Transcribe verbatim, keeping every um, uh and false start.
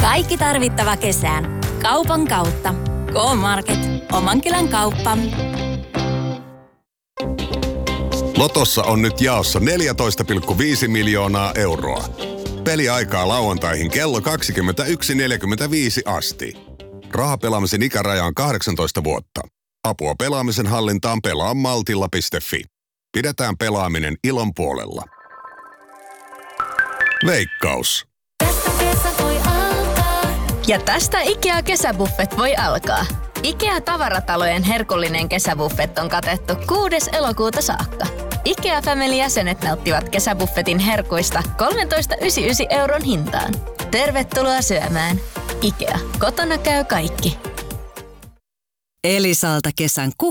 Kaikki tarvittava kesään. Kaupan kautta. K-Market. Omankylän kauppa. Lotossa on nyt jaossa neljätoista pilkku viisi miljoonaa euroa. Peliaikaa lauantaihin kello kaksikymmentäyksi neljäkymmentäviisi asti. Rahapelaamisen ikäraja on kahdeksantoista vuotta. Apua pelaamisen hallintaan pelaa maltilla piste fi. Pidetään pelaaminen ilon puolella. Veikkaus. Ja tästä IKEA kesäbuffet voi alkaa. IKEA tavaratalojen herkullinen kesäbuffet on katettu kuudes elokuuta saakka. IKEA Family-jäsenet nauttivat kesäbuffetin herkuista kolmetoista pilkku yhdeksänkymmentäyhdeksän euron hintaan. Tervetuloa syömään. IKEA. Kotona käy kaikki. Elisalta kesän